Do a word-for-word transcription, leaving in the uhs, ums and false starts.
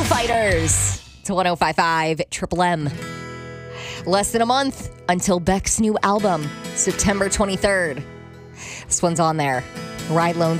Fighters to one oh five point five Triple M. Less than a month until Beck's new album, September twenty-third. This one's on there. Ride Lone